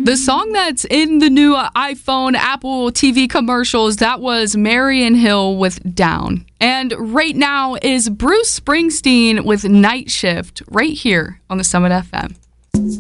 The song that's in the new iPhone, Apple TV commercials, that was Marion Hill with Down. And right now is Bruce Springsteen with Night Shift right here on the Summit FM.